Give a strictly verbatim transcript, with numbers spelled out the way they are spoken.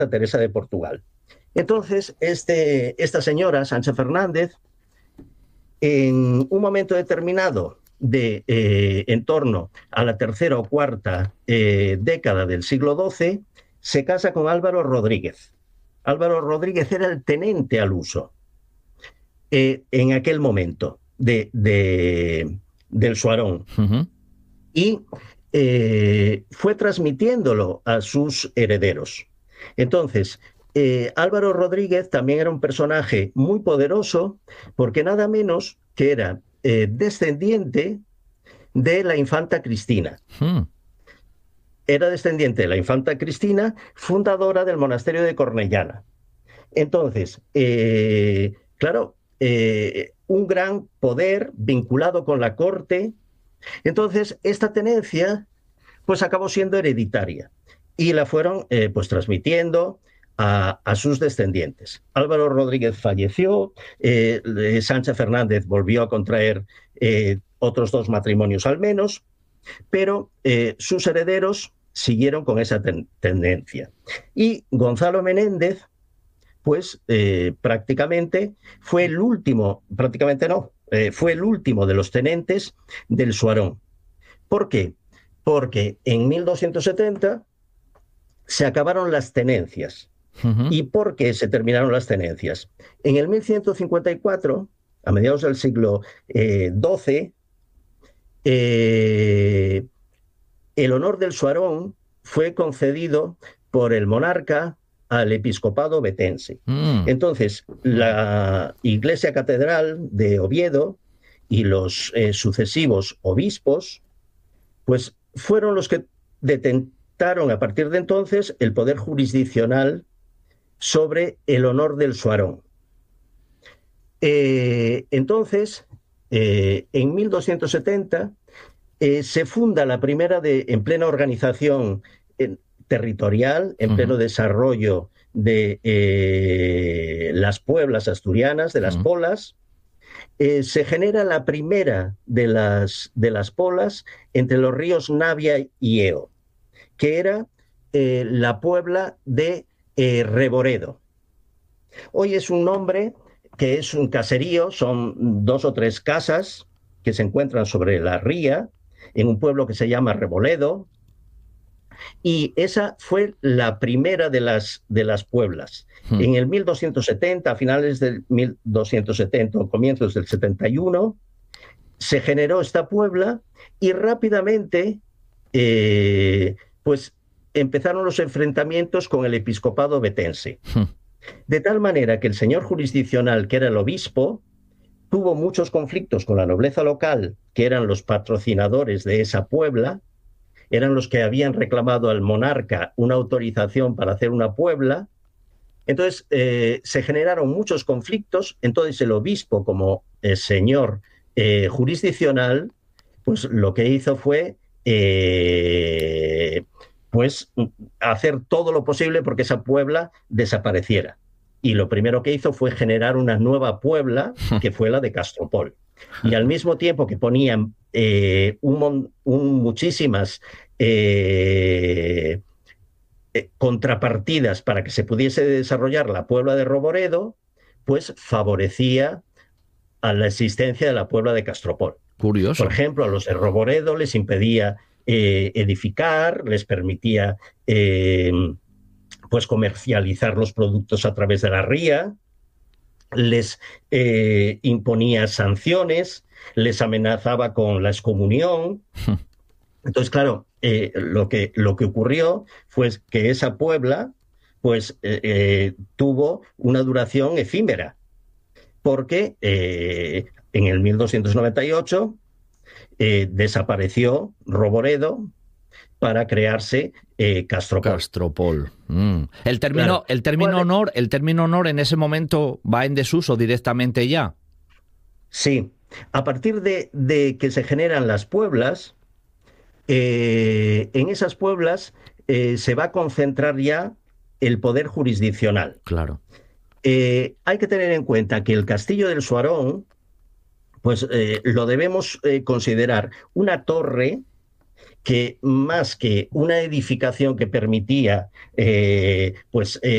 Teresa de Portugal. Entonces, este, esta señora, Sancha Fernández, en un momento determinado de eh, en torno a la tercera o cuarta eh, década del siglo doce, se casa con Álvaro Rodríguez. Álvaro Rodríguez era el tenente al uso eh, en aquel momento de, de, del Suarón. Uh-huh. Y eh, fue transmitiéndolo a sus herederos. Entonces, eh, Álvaro Rodríguez también era un personaje muy poderoso porque nada menos que era eh, descendiente de la infanta Cristina. Uh-huh. Era descendiente de la infanta Cristina, fundadora del monasterio de Cornellana. Entonces, eh, claro, eh, un gran poder vinculado con la corte. Entonces, esta tenencia pues acabó siendo hereditaria y la fueron eh, pues transmitiendo a, a sus descendientes. Álvaro Rodríguez falleció, eh, Sancha Fernández volvió a contraer eh, otros dos matrimonios al menos, pero eh, sus herederos siguieron con esa ten tendencia. Y Gonzalo Menéndez, pues eh, prácticamente fue el último, prácticamente no, eh, fue el último de los tenentes del Suarón. ¿Por qué? Porque en mil doscientos setenta se acabaron las tenencias. Uh-huh. ¿Y por qué se terminaron las tenencias? En el mil ciento cincuenta y cuatro, a mediados del siglo eh, doce, eh, el honor del Suarón fue concedido por el monarca al episcopado betense. Mm. Entonces, la Iglesia Catedral de Oviedo y los eh, sucesivos obispos, pues fueron los que detentaron a partir de entonces el poder jurisdiccional sobre el honor del Suarón. Eh, entonces, eh, en mil doscientos setenta, eh, se funda la primera de, en plena organización eh, territorial, en uh-huh. pleno desarrollo de eh, las pueblas asturianas, de las uh-huh. polas. Eh, se genera la primera de las, de las polas entre los ríos Navia y Eo, que era eh, la puebla de eh, Reboredo. Hoy es un nombre que es un caserío, son dos o tres casas que se encuentran sobre la ría, en un pueblo que se llama Reboledo, y esa fue la primera de las, de las pueblas. Hmm. En el mil doscientos setenta, a finales del mil doscientos setenta o comienzos del setenta y uno, se generó esta puebla y rápidamente eh, pues empezaron los enfrentamientos con el episcopado betense. Hmm. De tal manera que el señor jurisdiccional, que era el obispo, tuvo muchos conflictos con la nobleza local, que eran los patrocinadores de esa puebla, eran los que habían reclamado al monarca una autorización para hacer una puebla. Entonces eh, se generaron muchos conflictos. Entonces el obispo, como eh, señor eh, jurisdiccional, pues lo que hizo fue eh, pues hacer todo lo posible porque esa puebla desapareciera. Y lo primero que hizo fue generar una nueva puebla, que fue la de Castropol. Y al mismo tiempo que ponían eh, un, un, muchísimas eh, eh, contrapartidas para que se pudiese desarrollar la puebla de Roboredo, pues favorecía a la existencia de la puebla de Castropol. Curioso. Por ejemplo, a los de Roboredo les impedía eh, edificar, les permitía eh, pues comercializar los productos a través de la ría, les eh, imponía sanciones, les amenazaba con la excomunión. Entonces, claro, eh, lo, que, lo que ocurrió fue que esa puebla pues, eh, eh, tuvo una duración efímera, porque eh, en el mil doscientos noventa y ocho eh, desapareció Roboredo para crearse eh, Castropol. Castropol. Mm. El término, Claro. el término Bueno, honor, el término honor en ese momento va en desuso directamente ya. Sí, a partir de, de que se generan las pueblas, eh, en esas pueblas eh, se va a concentrar ya el poder jurisdiccional. Claro. Eh, hay que tener en cuenta que el castillo del Suarón, pues eh, lo debemos eh, considerar una torre que más que una edificación que permitía eh, pues, eh,